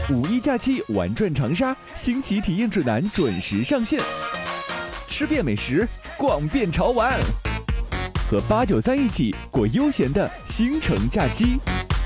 五一假期玩转长沙，新奇体验指南准时上线，吃遍美食，逛遍潮玩，和893一起过悠闲的新城假期。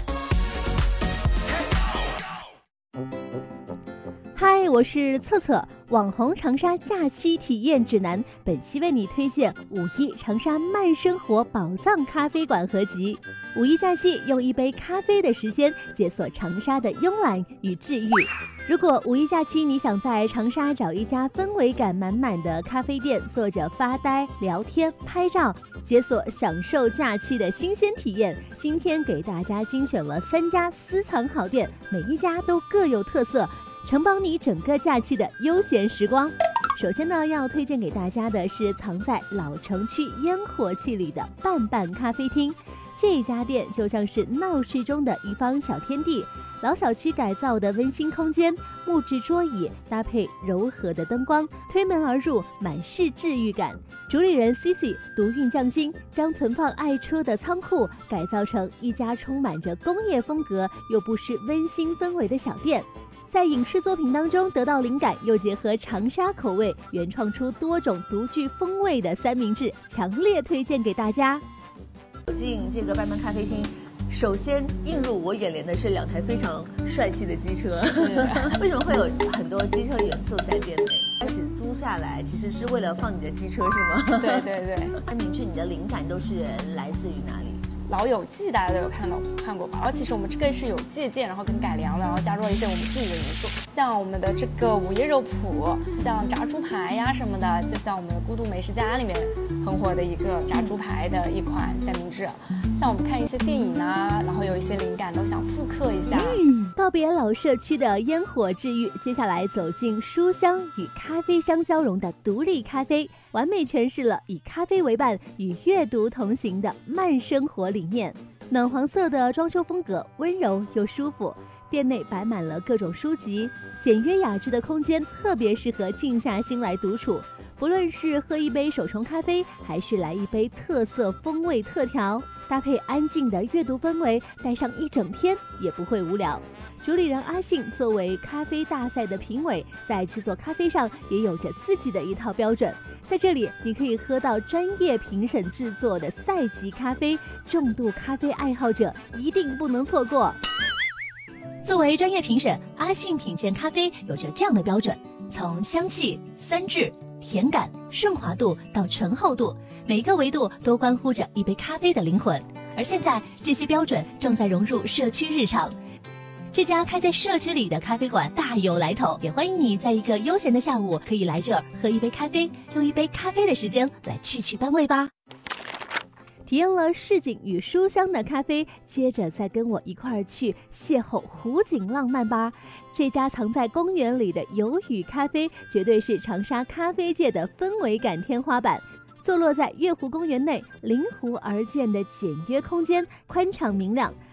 嗨，我是策策，网红长沙假期体验指南，本期为你推荐5·1长沙慢生活宝藏咖啡馆合集。5·1假期用一杯咖啡的时间解锁长沙的慵懒与治愈。如果5·1假期你想在长沙找一家氛围感满满的咖啡店，坐着发呆、聊天、拍照，解锁享受假期的新鲜体验，今天给大家精选了3家私藏好店，每一家都各有特色，承包你整个假期的悠闲时光。首先呢，要推荐给大家的是藏在老城区烟火气里的半半咖啡厅。这家店就像是闹市中的一方小天地，老小区改造的温馨空间，木质桌椅搭配柔和的灯光，推门而入，满是治愈感。主理人 Cici 独运匠心，将存放爱车的仓库改造成一家充满着工业风格又不失温馨氛围的小店。在影视作品当中得到灵感，又结合长沙口味，原创出多种独具风味的三明治，强烈推荐给大家。走进这个半半咖啡厅，首先映入我眼帘的是2台非常帅气的机车。为什么会有很多机车元素在店内？开始租下来其实是为了放你的机车是吗？ 对对对。 三明治你的灵感都是来自于哪里？ 老友记大家都有看过吧？然后其实我们这个是有借鉴，然后跟改良的，然后加入了一些我们自己的元素，像我们的这个午夜肉脯，像炸猪排呀什么的，就像我们的孤独美食家里面很火的一个炸猪排的一款三明治。像我们看一些电影啊，然后有一些灵感都想复刻一下。 告别老社区的烟火治愈，接下来走进书香与咖啡香交融的独立咖啡，完美诠释了以咖啡为伴与阅读同行的慢生活理念。暖黄色的装修风格温柔又舒服，店内摆满了各种书籍，简约雅致的空间特别适合静下心来独处。不论是喝一杯手冲咖啡，还是来一杯特色风味特调，搭配安静的阅读氛围，待上一整天也不会无聊。主理人阿信作为咖啡大赛的评委，在制作咖啡上也有着自己的一套标准。在这里，你可以喝到专业评审制作的赛级咖啡，重度咖啡爱好者一定不能错过。 作为专业评审，阿信品鉴咖啡有着这样的标准：从香气、酸质、甜感、顺滑度到醇厚度，每个维度都关乎着一杯咖啡的灵魂。而现在，这些标准正在融入社区日常。这家开在社区里的咖啡馆大有来头，也欢迎你在一个悠闲的下午可以来这儿喝一杯咖啡，用一杯咖啡的时间来去班味吧。 体验了市井与书香的咖啡，接着再跟我一块儿去邂逅湖景浪漫吧。这家藏在公园里的有雨咖啡，绝对是长沙咖啡界的氛围感天花板。坐落在月湖公园内，临湖而建的简约空间，宽敞明亮。